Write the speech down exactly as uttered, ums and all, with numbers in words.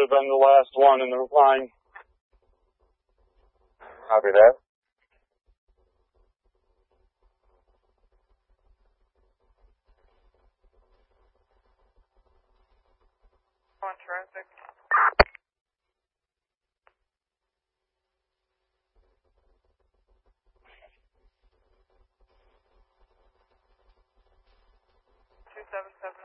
have been the last one in the line. Copy that. On traffic. Two seven seven.